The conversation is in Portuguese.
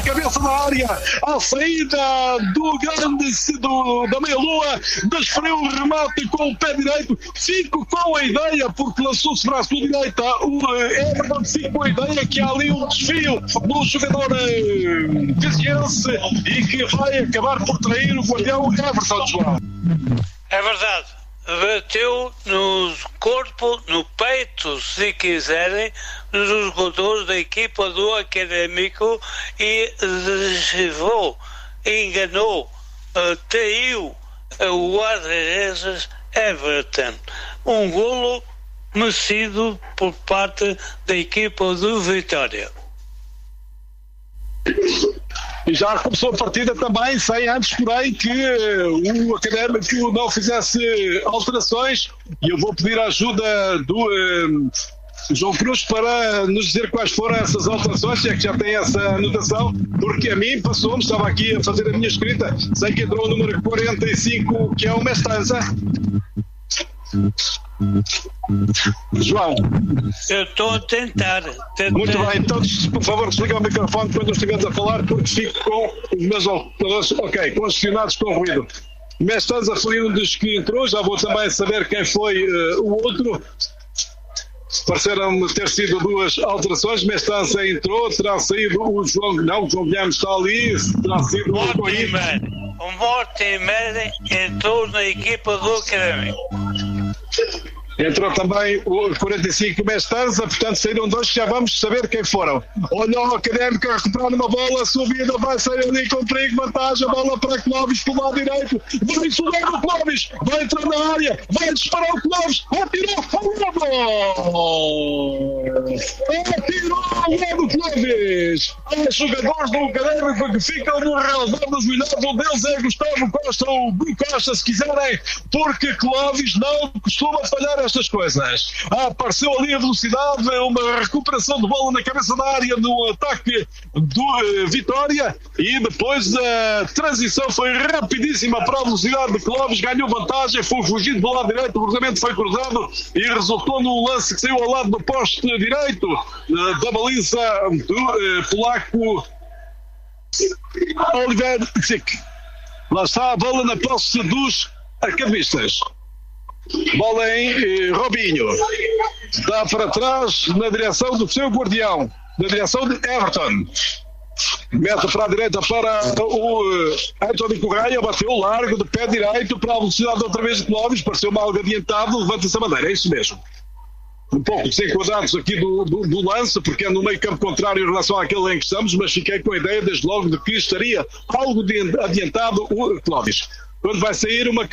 cabeça da área, à saída da meia-lua, desferiu o remate com o pé direito, fico com a ideia, porque lançou-se para a sua direita, o Everton fica com a ideia que há ali um desvio do jogador viziense e que vai acabar por trair o guardião Everton, João. É verdade. Bateu no corpo, no peito, se quiserem, dos jogadores da equipa do Académico e desvou, enganou, traiu o guarda-redes Everton. Um golo merecido por parte da equipa do Vitória. E já começou a partida também, sem antes, porém, que o Académico não fizesse alterações. E eu vou pedir a ajuda do João Cruz para nos dizer quais foram essas alterações, se é que já tem essa anotação, porque a mim passou-me, estava aqui a fazer a minha escrita, sei que entrou o número 45, que é o Mestanza. João, eu estou a tentar. Muito bem, então por favor desliga o microfone quando estivermos a falar, porque fico com os meus operadores, com os acionados com ruído. Mestanza foi um dos que entrou, já vou também saber quem foi o outro. Pareceram-me ter sido duas alterações. Mestanza entrou, terá saído o João, não, o João Guilherme está ali, terá sido o Mortimer. O Mortimer entrou na equipa do Académico. Entrou também o 45 Mestanza, portanto saíram dois que já vamos saber quem foram. Olha o Académico a recuperar uma bola, a sua vida vai sair ali com perigo, vantagem, a bola para Clóvis pelo lado direito, vai subir o Clóvis, vai entrar na área, vai disparar o Clóvis, atirou o Clóvis! Há jogadores do Académico que ficam no relevado dos milhares, um deles é Gustavo Costa ou Gu Costa, se quiserem, porque Clóvis não costuma falhar estas coisas. Apareceu ali a velocidade, uma recuperação de bola na cabeça da área no ataque do Vitória e depois a transição foi rapidíssima para a velocidade de Clóvis, ganhou vantagem, foi fugindo do lado direito, o cruzamento foi cruzado e resultou num lance que saiu ao lado do poste direito da baliza do polaco Oliver Zik. Lá está a bola na posse dos academistas. Bola em Robinho, dá para trás na direção do seu guardião, na direção de Everton, mete para a direita para o António Correia, bateu largo de pé direito para a velocidade outra vez de Clóvis, pareceu mal adiantado, levanta-se a bandeira, é isso mesmo. Um pouco desenquadrados aqui do lance, porque é no meio campo contrário em relação àquele em que estamos, mas fiquei com a ideia desde logo de que estaria algo adiantado o Clóvis. Quando vai sair uma